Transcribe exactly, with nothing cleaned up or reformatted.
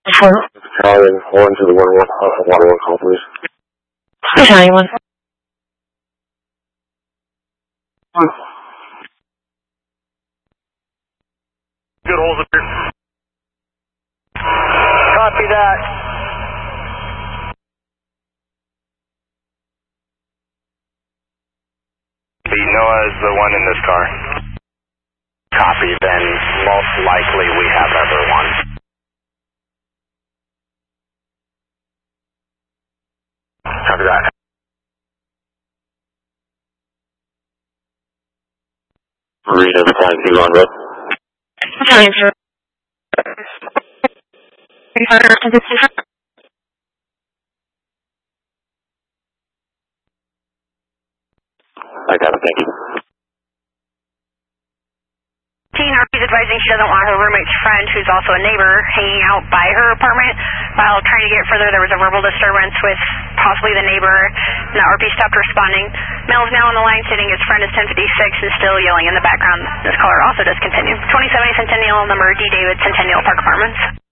Charlie, one to the one one, uh, water one call, please. Charlie one. Good holes up here. Copy that. The Noah is the one in this car. Copy, then most likely we have everyone. Copy that. Read every time you on road. Charlie for. I got it, thank you. Teen Harpy's advising she doesn't want her roommate's friend, who's also a neighbor, hanging out by her apartment. While trying to get further, there was a verbal disturbance with possibly the neighbor, and the R P stopped responding. Male is now on the line stating his friend is ten fifty-six and still yelling in the background. This caller also does continue. twenty seventy Centennial, number D. David, Centennial Park Apartments.